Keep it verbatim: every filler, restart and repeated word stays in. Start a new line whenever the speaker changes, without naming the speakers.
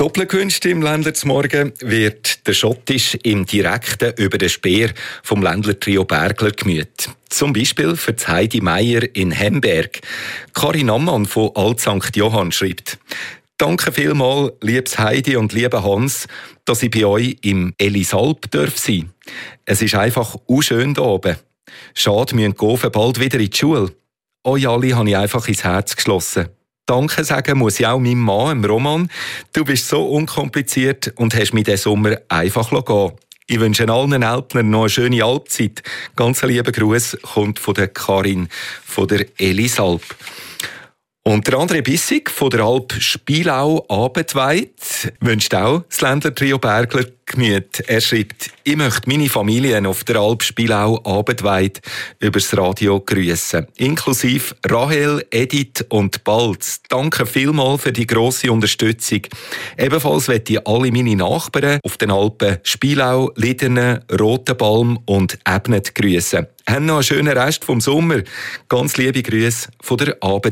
Doppelkünste im Ländler zum Morgen wird der Schottisch im Direkten über den Speer vom Ländler Trio Bergler gemüht. Zum Beispiel für Heidi Meier in Hemberg. Karin Ammann von Alt Sankt Johann schreibt: Danke vielmals, liebes Heidi und lieber Hans, dass ich bei euch im Elisalp darf sein. Es ist einfach unschön hier oben. Schade, müssen die Gofen bald wieder in die Schule. Euch alle habe ich einfach ins Herz geschlossen. Danke sagen muss ich auch meinem Mann, dem Roman. Du bist so unkompliziert und hast mich diesen Sommer einfach gehen. Ich wünsche allen Eltern noch eine schöne Alpzeit. Ganz lieber Gruß kommt von der Karin von der Elisalp. Und der André Bissig von der Alp Spielau Abendweid wünscht auch das Ländler Trio Bergler Gemüt. Er schreibt: Ich möchte meine Familie auf der Alp Spielau Abendweid übers Radio grüßen. Inklusive Rahel, Edith und Balz. Danke vielmals für die grosse Unterstützung. Ebenfalls möchte ich alle meine Nachbarn auf den Alpen Spielau, Lidenen, Rotenbalm und Ebnet grüßen. Haben noch einen schönen Rest vom Sommer. Ganz liebe Grüße von der Abend.